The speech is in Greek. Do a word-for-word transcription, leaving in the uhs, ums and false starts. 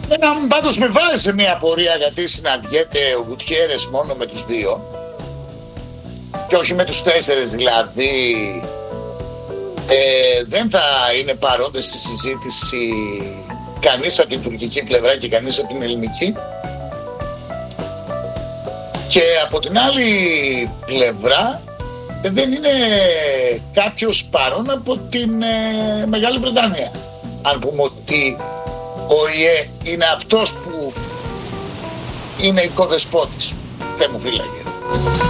Ένα πάντως με βάζει σε μια πορεία, γιατί συναντιέται ο Γκουτιέρες μόνο με τους δύο και όχι με τους τέσσερις, δηλαδή ε, δεν θα είναι παρόντες στη συζήτηση κανείς από την τουρκική πλευρά και κανείς από την ελληνική. Και από την άλλη πλευρά δεν είναι κάποιος παρόν από την ε, Μεγάλη Βρετανία. Αν πούμε ότι ο ΙΕ είναι αυτός που είναι οικοδεσπότης. Θεέ μου φύλαγε.